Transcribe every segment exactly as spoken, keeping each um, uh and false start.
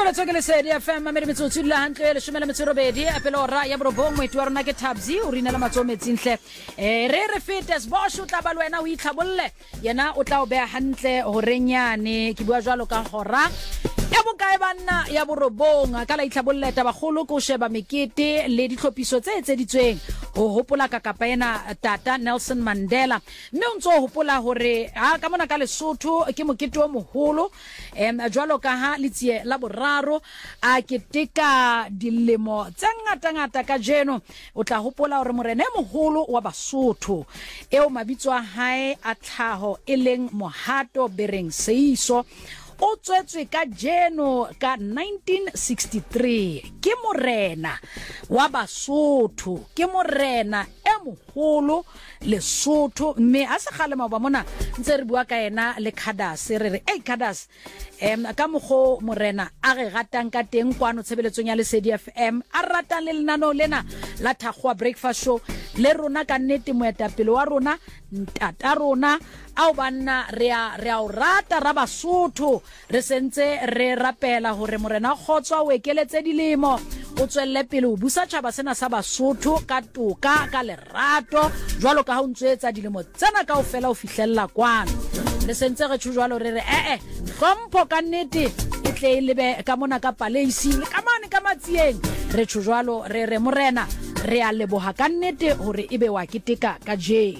Mamela tsokele Lesedi F M mamedi metsotso la hantle le shumela metsorobedi apelora ya borobong mo itwa rona ke Tabzi o rina la matsometsinhle eh re re fete sbosho tla ba lwena o itlhabolle yena o tla o beha hantle ho renyane ke bua jwalo ka hora ya bokae banna ya borobong ka la itlhabolle taba kholo ko sheba mekete le ditlhophiso tse etseditsweng ho hopola ka kapena Tata Nelson Mandela mme o ntso hopola hore ha ka mona ka Lesotho ke mokete o moholo em jwalo ka ha litsie la boraro a keteka dilemo tse ngata ngata ka jeno o tla hopola hore morena e moholo wa Basotho eo mabitso a hae a tlhaho eleng Mohato Bereng Seiso o tswetswe ka jeno ka nineteen sixty-three ke morena wa Basotho ke morena e moholo Lesotho mme a se kgalema ba mona ntse re bua ka ena le Khadas re re ei Khadas em ka mogo morena a re ratang ka teng kwano tshebeletsong ya Lesedi F M a ratang le lenano lena la Thagwa Breakfast Show le rona ka nnete moetapele wa rona ntata rona au banna re a re a rata ra Basotho re sentse re rapela hore morena khotswa o ekeletse dilemo o tswelle pele o busa tshaba sena sa Basotho ka toka ka lerato jwalo ka ha o ntsetsa dilemo tsena kaofela o fihlella kwano le sentse re tshujwalo re re eh eh hlompho ka nnete e tle e lebe ka mona ka paleisi le ka mane ka matsieng re tshujwalo re re morena re a leboha ka nnete hore ebe wa keteka ka je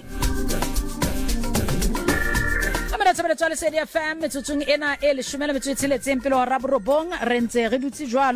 Tsebetso le Lesedi F M metsotsong ena e le shumela metsotso le tsempelo ra borobong re ntse re dutse jwalo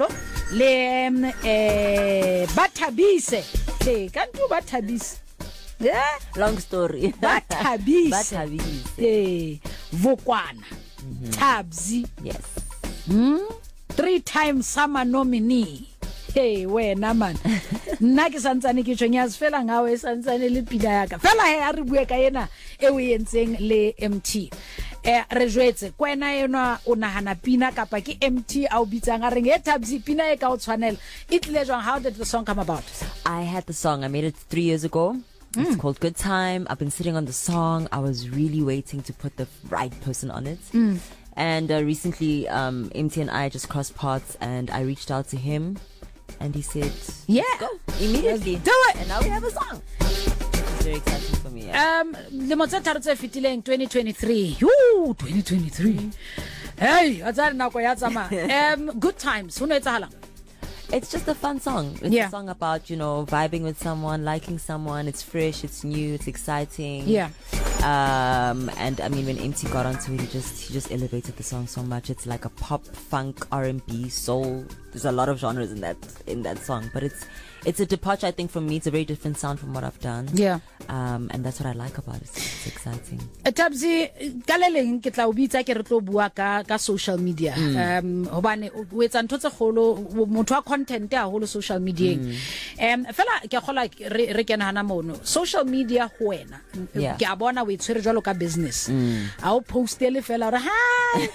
le eh Bathabise ke kantu Bathabise yeah long story Bathabise Bathabise eh Vukwana Tabzi yes hmm three times summer nominee hey wena man nna ke santsane ke tshonyas fela ngawe santsane le pila yaka fela he a re bue ka yena e o yentseng le M T eh re jwetse kwena yena o nahana pina kapa ke M T a o bitsang a reng e Tabzi pina e ka o tshwanela it legend. How did the song come about? I had the song. I made it three years ago. Mm. It's called Good Time. I've been sitting on the song. I was really waiting to put the right person on it. Mm. And uh, recently um M T and I just crossed paths and I reached out to him and he said, yeah, go immediately. Do it. And now we have a song. It's very exciting for me. Yeah. Um, the Mozart fitile in twenty twenty-three. Ooh, twenty twenty-three. Hey, azar na ko ya tsama. Um, Good Times. Ho no etsahala. It's just a fun song. It's yeah. a song about, you know, vibing with someone, liking someone. It's fresh, it's new, it's exciting. Yeah. Um, and I mean, when M T got onto it, he just he just elevated the song so much. It's like a pop, funk, R and B, soul. There's a lot of genres in that in that song, but it's it's a departure, I think, from me. It's a very different sound from what I've done. Yeah. Um, and that's what I like about it. It's exciting. Tabzi kaleleng ke tla o bitsa ke re tlo bua ka ka social media. Um hobane o etsa ntho tse kholo motho wa content a holo social media. Um fela ke khola re ke nahana mono social media ho wena ke a bona o itshwere jwalo ka business. A o postele fela re hi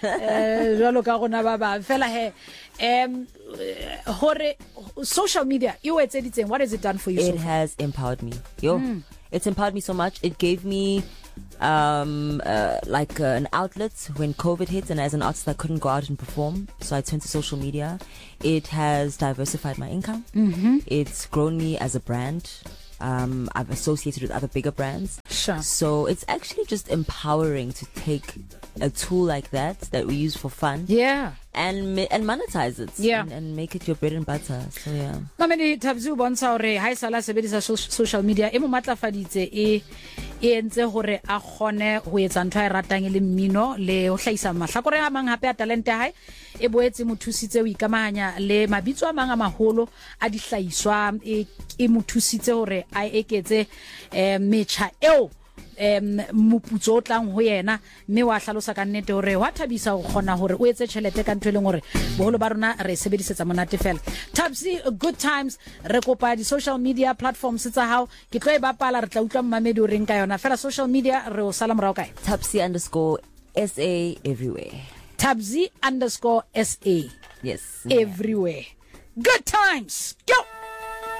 eh jwalo ka gona ba ba fela he um hore social media you etseditseng what has it done for you? It so has empowered me. Yo mm. It's empowered me so much. It gave me um uh, like uh, an outlet when COVID hit, and as an artist I couldn't go out and perform, so I turned to social media. It has diversified my income. Mm-hmm. It's grown me as a brand. um I've associated with other bigger brands. Sure. So it's actually just empowering to take a tool like that that we use for fun, yeah, and and monetize it, yeah, and, and make it your bread and butter. So yeah. Mamedi Tabzi o bontsha hore ha isala sebedisa social media e mo matlafaditse e e entse hore a khone ho etsa ntho a ratang le mmino le ho hlaisa mahlakore a mang hape a talent ya hae e boetse mothusitse o ikamahanya le mabitso a mang a maholo a dihlaiswa e e mothusitse hore a eketse eh mecha eo em moputso tlang ho yena mme wa hlalosa ka nnete hore wa thabisa go khona hore o etse tšhelete ka ntwe leng hore boholo ba rona re sebedisetsa monate fela. Tabzi Good Times re kopa di social media platforms tsa hao ke tlo e bapala re tla utlwa mmamedi o reng ka yona fela social media re o sala morao kae Tabzi underscore S A everywhere. Tabzi underscore S A yes everywhere. Good Times go.